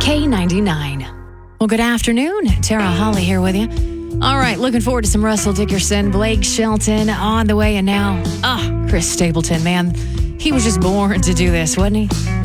K99. Well, good afternoon. Tara Holly here with you. All right, looking forward to some Russell Dickerson, Blake Shelton on the way, and now, Chris Stapleton, man. He was just born to do this, wasn't he?